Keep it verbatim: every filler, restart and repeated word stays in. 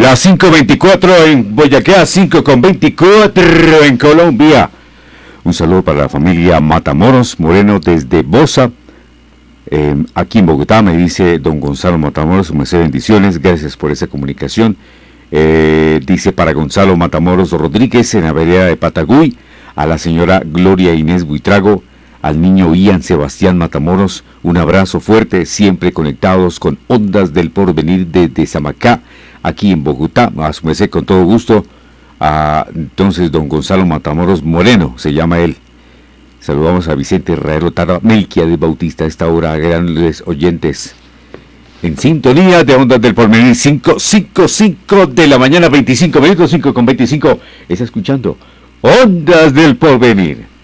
Las cinco veinticuatro en Boyacá, cinco con veinticuatro en Colombia. Un saludo para la familia Matamoros Moreno desde Bosa. Eh, aquí en Bogotá me dice don Gonzalo Matamoros, me hace bendiciones, gracias por esa comunicación. Eh, dice para Gonzalo Matamoros Rodríguez en la vereda de Pataguy, a la señora Gloria Inés Buitrago, al niño Ian Sebastián Matamoros, un abrazo fuerte, siempre conectados con Ondas del Porvenir desde Samacá, aquí en Bogotá, a su merced con todo gusto. Ah, entonces don Gonzalo Matamoros Moreno se llama él. Saludamos a Vicente Herrero Tara, Melquiades Bautista a esta hora, grandes oyentes en sintonía de Ondas del Porvenir. Cinco, cinco, cinco de la mañana, veinticinco minutos, cinco con veinticinco. Está escuchando Ondas del Porvenir.